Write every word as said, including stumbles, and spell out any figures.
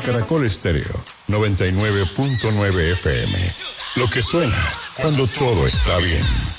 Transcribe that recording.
Caracol Estéreo noventa y nueve punto nueve F M. Lo que suena cuando todo está bien.